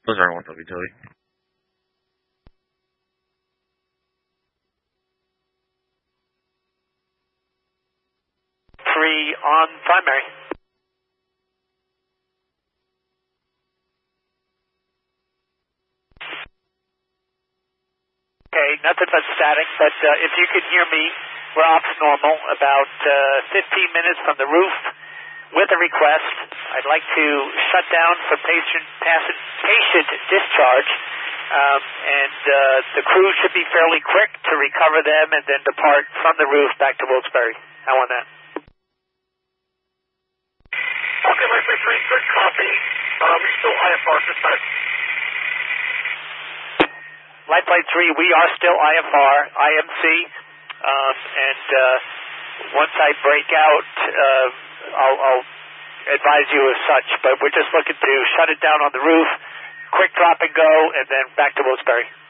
Those are 1 Joey. 3 on primary. Okay, nothing but static, but if you could hear me, we're off normal, about 15 minutes from the roof with a request. I'd like to shut down for patient discharge, and the crew should be fairly quick to recover them and then depart from the roof back to Wilkes-Barre. How on that? Okay, Lifeline 3, good copy. We're still IFR this time. Lifeline 3, we are still IFR, IMC, and once I break out, I'll advise you as such, but we're just looking to shut it down on the roof, quick drop and go, and then back to Wilkes-Barre.